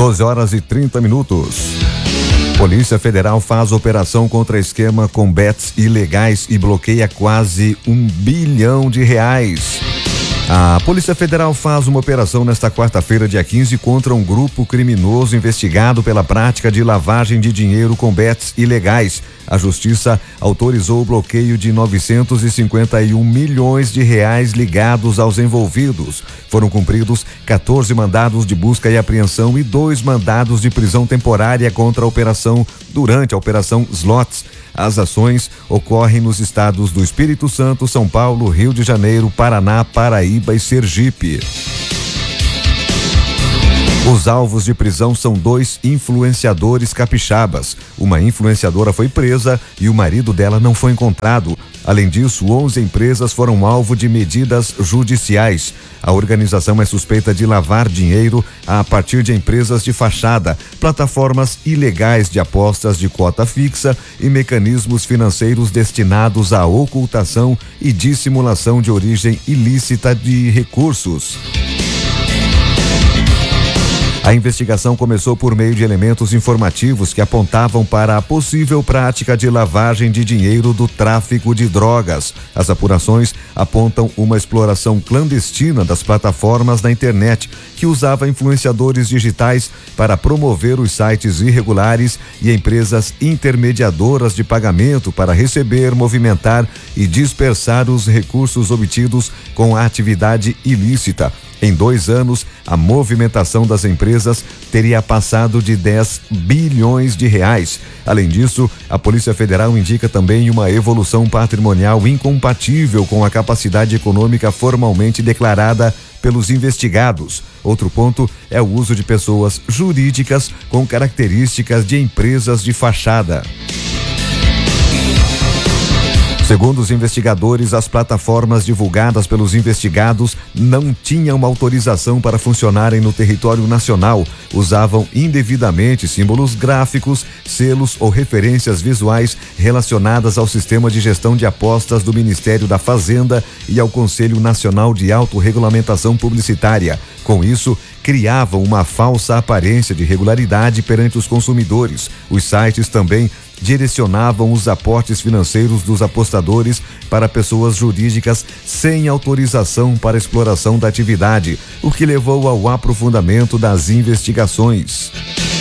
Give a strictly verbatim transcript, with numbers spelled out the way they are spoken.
doze horas e trinta minutos. Polícia Federal faz operação contra esquema com bets ilegais e bloqueia quase um bilhão de reais. A Polícia Federal faz uma operação nesta quarta-feira, dia quinze, contra um grupo criminoso investigado pela prática de lavagem de dinheiro com bets ilegais. A Justiça autorizou o bloqueio de novecentos e cinquenta e um milhões de reais ligados aos envolvidos. Foram cumpridos quatorze mandados de busca e apreensão e dois mandados de prisão temporária contra a operação durante a Operação Slots. As ações ocorrem nos estados do Espírito Santo, São Paulo, Rio de Janeiro, Paraná, Paraíba e Sergipe. Os alvos de prisão são dois influenciadores capixabas. Uma influenciadora foi presa e o marido dela não foi encontrado. Além disso, onze empresas foram alvo de medidas judiciais. A organização é suspeita de lavar dinheiro a partir de empresas de fachada, plataformas ilegais de apostas de cota fixa e mecanismos financeiros destinados à ocultação e dissimulação de origem ilícita de recursos. A investigação começou por meio de elementos informativos que apontavam para a possível prática de lavagem de dinheiro do tráfico de drogas. As apurações apontam uma exploração clandestina das plataformas na internet, que usava influenciadores digitais para promover os sites irregulares e empresas intermediadoras de pagamento para receber, movimentar e dispersar os recursos obtidos com a atividade ilícita. Em dois anos, a movimentação das empresas teria passado de dez bilhões de reais. Além disso, a Polícia Federal indica também uma evolução patrimonial incompatível com a capacidade econômica formalmente declarada pelos investigados. Outro ponto é o uso de pessoas jurídicas com características de empresas de fachada. Segundo os investigadores, as plataformas divulgadas pelos investigados não tinham uma autorização para funcionarem no território nacional. Usavam indevidamente símbolos gráficos, selos ou referências visuais relacionadas ao sistema de gestão de apostas do Ministério da Fazenda e ao Conselho Nacional de Autorregulamentação Publicitária. Com isso, criavam uma falsa aparência de regularidade perante os consumidores. Os sites também direcionavam os aportes financeiros dos apostadores para pessoas jurídicas sem autorização para exploração da atividade, o que levou ao aprofundamento das investigações.